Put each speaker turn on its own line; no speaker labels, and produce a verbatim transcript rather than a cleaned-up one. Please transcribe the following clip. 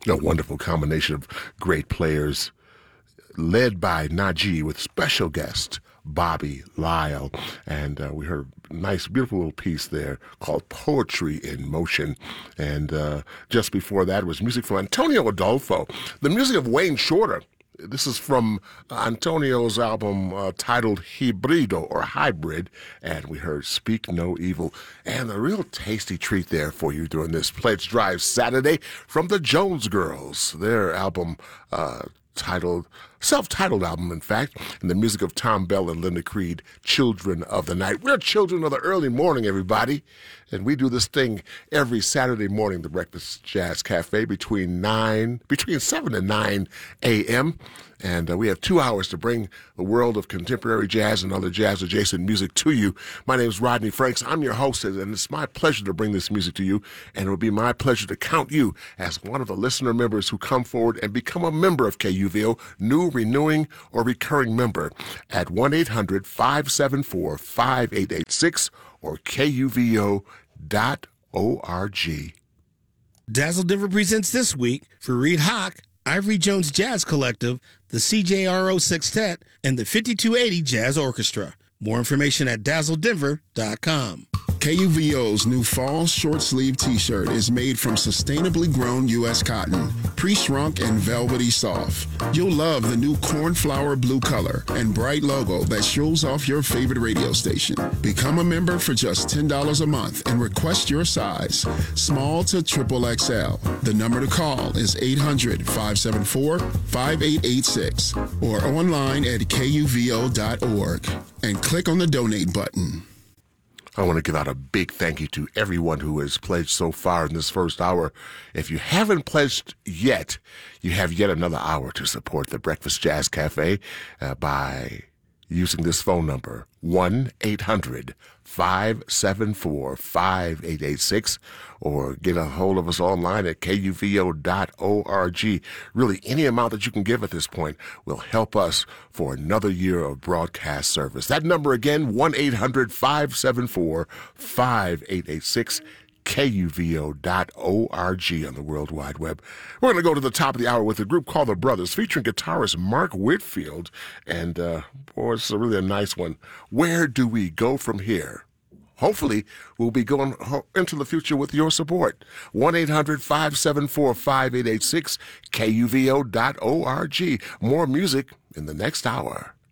A wonderful combination of great players led by Najee with special guest Bobby Lyle. And uh, we heard a nice, beautiful little piece there called Poetry in Motion. And uh, just before that was music from Antonio Adolfo, the music of Wayne Shorter. This is from Antonio's album uh, titled Hybrido, or Hybrid, and we heard Speak No Evil. And a real tasty treat there for you during this Pledge Drive Saturday from the Jones Girls. Their album uh, titled, self-titled album, in fact, and the music of Tom Bell and Linda Creed, Children of the Night. We're children of the early morning, everybody, and we do this thing every Saturday morning, the Breakfast Jazz Cafe, between nine, between seven and nine a.m., and uh, we have two hours to bring the world of contemporary jazz and other jazz-adjacent music to you. My name is Rodney Franks. I'm your host, and it's my pleasure to bring this music to you, and it will be my pleasure to count you as one of the listener members who come forward and become a member of K U V O, new, renewing, or recurring member at one eight hundred five seven four five eight eight six or K U V O dot org.
Dazzle Denver presents this week for Reed Hock, Ivory Jones Jazz Collective, the C J R O Sextet, and the fifty-two eighty Jazz Orchestra. More information at dazzle denver dot com.
K U V O's new fall short sleeve t-shirt is made from sustainably grown U S cotton, pre-shrunk and velvety soft. You'll love the new cornflower blue color and bright logo that shows off your favorite radio station. Become a member for just ten dollars a month and request your size, small to triple X L. The number to call is eight hundred five seven four five eight eight six or online at K U V O dot org and click on the donate button.
I want to give out a big thank you to everyone who has pledged so far in this first hour. If you haven't pledged yet, you have yet another hour to support the Breakfast Jazz Cafe uh, by using this phone number, one eight hundred five seven four five eight eight six, or get a hold of us online at K U V O dot org. Really, any amount that you can give at this point will help us for another year of broadcast service. That number again, one eight hundred five seven four five eight eight six, K U V O dot org on the World Wide Web. We're going to go to the top of the hour with a group called The Brothers, featuring guitarist Mark Whitfield. And, uh, boy, it's a really a nice one. Where do we go from here? Hopefully, we'll be going into the future with your support. one eight hundred five seven four five eight eight six, K U V O dot org. More music in the next hour.